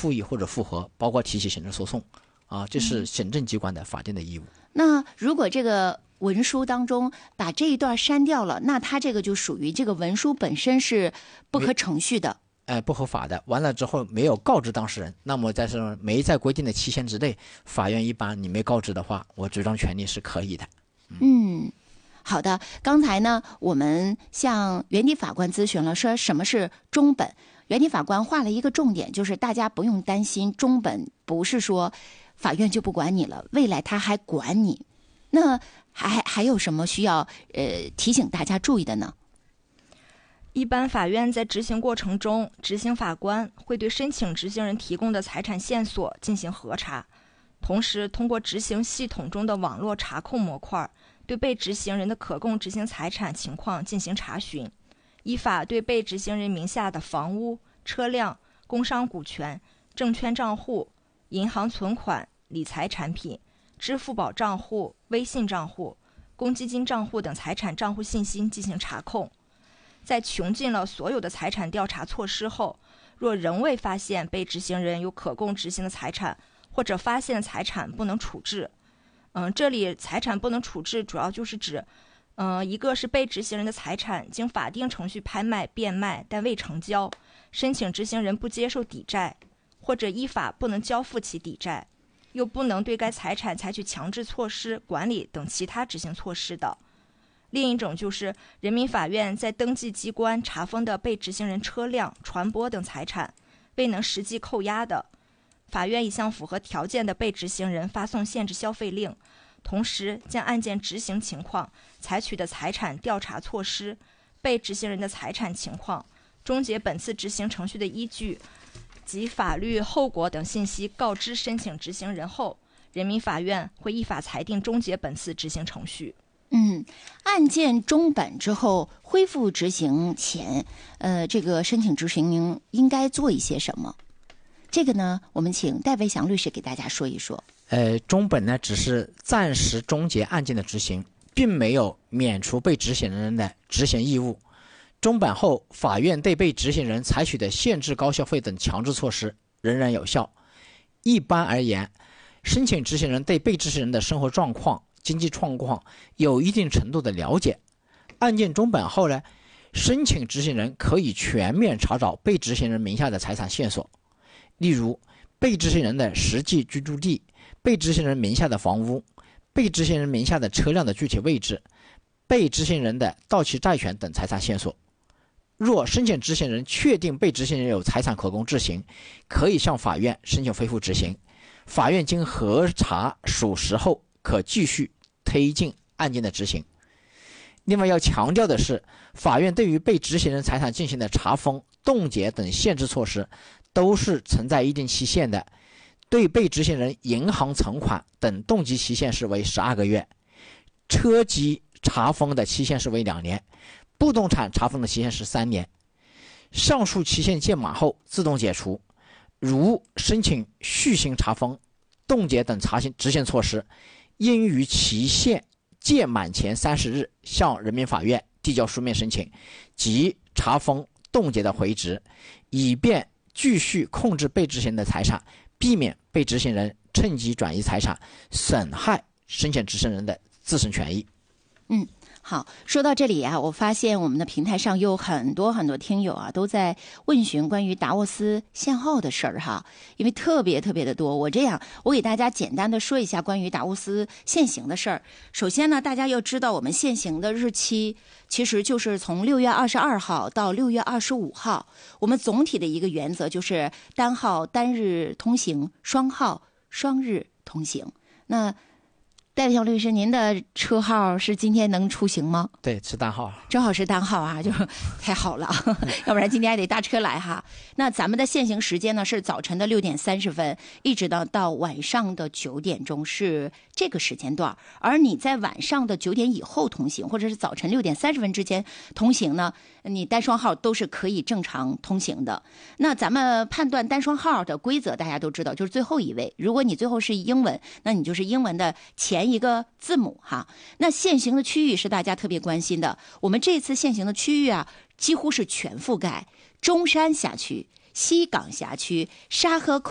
复议或者复核，包括提起行政诉讼啊，这是行政机关的法定的义务。 那如果这个文书当中把这一段删掉了，那它这个就属于这个文书本身是不可程序的， 不合法的。完了之后没有告知当事人，那么没在规定的期限之内，法院一般你没告知的话，我主张权利是可以的。 好的。刚才呢，我们向原地法官咨询了，说什么是中本。原地法官画了一个重点，就是大家不用担心，中本不是说法院就不管你了，未来他还管你。那还有什么需要提醒大家注意的呢？ 一般法院在执行过程中，执行法官会对申请执行人提供的财产线索进行核查，同时通过执行系统中的网络查控模块，对被执行人的可供执行财产情况进行查询，依法对被执行人名下的房屋、车辆、工商股权、证券账户、银行存款、理财产品、支付宝账户、微信账户、公积金账户等财产账户信息进行查控。在穷尽了所有的财产调查措施后，若仍未发现被执行人有可供执行的财产，或者发现财产不能处置，这里财产不能处置主要就是指，一个是被执行人的财产经法定程序拍卖、变卖但未成交，申请执行人不接受抵债，或者依法不能交付其抵债，又不能对该财产采取强制措施、管理等其他执行措施的。另一种就是人民法院在登记机关查封的被执行人车辆、船舶等财产未能实际扣押的，法院已向符合条件的被执行人发送限制消费令，同时将案件执行情况、采取的财产调查措施、被执行人的财产情况、终结本次执行程序的依据及法律后果等信息告知申请执行人后，人民法院会依法裁定终结本次执行程序。 案件终本之后恢复执行前，这个申请执行人应该做一些什么？这个呢，我们请戴维祥律师给大家说一说。 终本呢只是暂时终结案件的执行，并没有免除被执行人的执行义务。终本后，法院对被执行人采取的限制高消费等强制措施仍然有效。一般而言，申请执行人对被执行人的生活状况、经济状况有一定程度的了解。案件终本后呢，申请执行人可以全面查找被执行人名下的财产线索，例如被执行人的实际居住地、被执行人名下的房屋、被执行人名下的车辆的具体位置、被执行人的到期债权等财产线索。若申请执行人确定被执行人有财产可供执行，可以向法院申请恢复执行。法院经核查属实后，可继续推进案件的执行。另外要强调的是，法院对于被执行人财产进行的查封、冻结等限制措施都是存在一定期限的。对被执行人银行存款等冻结期限是为12个月，车籍查封的期限是为2年，不动产查封的期限是3年。上述期限届满后自动解除。如申请续行查封、冻结等执行措施，应于期限届满前30日向人民法院递交书面申请及查封、冻结的回执，以便继续控制被执行人的财产，避免被执行人趁机转移财产，损害申请执行人的自身权益。 好，说到这里啊，我发现我们的平台上有很多听友啊都在问询关于达沃斯限号的事儿哈，因为特别的多。我给大家简单的说一下关于达沃斯限行的事儿。首先呢，大家要知道我们限行的日期其实就是从6月22号到6月25号。我们总体的一个原则就是单号单日通行，双号双日通行。那戴维祥律师，您的车号是今天能出行吗？ 对，是单号， 正好是单号啊，就太好了，要不然今天还得搭车来哈。那咱们的限行时间呢是早晨的6点30分，一直到晚上的9点钟是这个时间段。而你在晚上的9点以后通行，或者是早晨6点30分之间通行呢，你单双号都是可以正常通行的。那咱们判断单双号的规则大家都知道，就是最后一位。如果你最后是英文，那你就是英文的前一个字母哈。那限行的区域是大家特别关心的，我们这次限行的区域啊，几乎是全覆盖中山辖区、西港辖区、沙河口